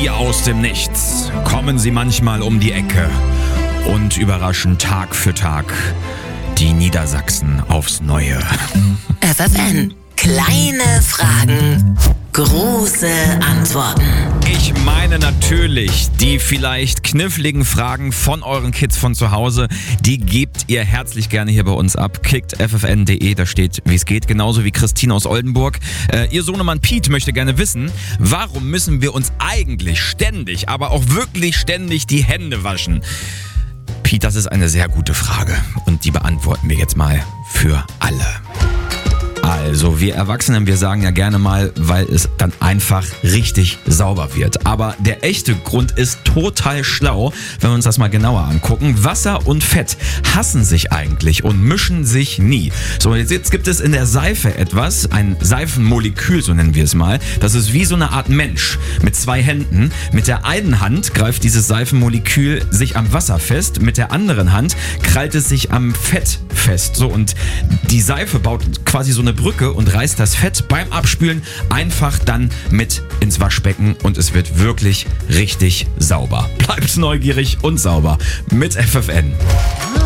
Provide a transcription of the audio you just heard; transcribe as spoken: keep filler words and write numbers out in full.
Wie aus dem Nichts kommen sie manchmal um die Ecke und überraschen Tag für Tag die Niedersachsen aufs Neue. F F N. Kleine Fragen, große Antworten. Ich meine natürlich die vielleicht kniffligen Fragen von euren Kids von zu Hause. Die gebt ihr herzlich gerne hier bei uns ab. Klickt f f n punkt d e, da steht, wie es geht. Genauso wie Christine aus Oldenburg. Äh, ihr Sohnemann Piet möchte gerne wissen, warum müssen wir uns eigentlich ständig, aber auch wirklich ständig die Hände waschen? Piet, das ist eine sehr gute Frage und die beantworten wir jetzt mal für alle. Also, wir Erwachsenen, wir sagen ja gerne mal, weil es dann einfach richtig sauber wird. Aber der echte Grund ist total schlau, wenn wir uns das mal genauer angucken. Wasser und Fett hassen sich eigentlich und mischen sich nie. So, jetzt, jetzt gibt es in der Seife etwas, ein Seifenmolekül, so nennen wir es mal. Das ist wie so eine Art Mensch mit zwei Händen. Mit der einen Hand greift dieses Seifenmolekül sich am Wasser fest, mit der anderen Hand krallt es sich am Fett fest. So, und die Seife baut quasi so eine Brücke und reißt das Fett beim Abspülen einfach dann mit ins Waschbecken und es wird wirklich richtig sauber. Bleibt neugierig und sauber mit F F N.